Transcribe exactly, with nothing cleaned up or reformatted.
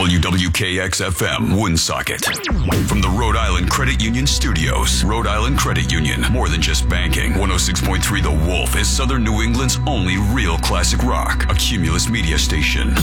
W W K X F M, Woonsocket. From the Rhode Island Credit Union Studios, Rhode Island Credit Union, more than just banking. one oh six point three The Wolf is Southern New England's only real classic rock, a Cumulus media station.